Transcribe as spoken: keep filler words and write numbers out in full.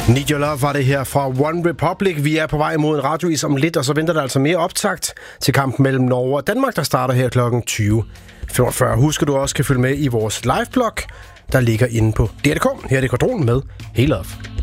Need Your Love var det her fra One Republic. Vi er på vej mod en radiois om lidt, og så venter der altså mere optakt til kampen mellem Norge og Danmark, der starter her klokken tyve femogfyrre. Husk, at du også kan følge med i vores liveblog, der ligger inde på D R punktum d k. Her er det Quadron med Hey Love.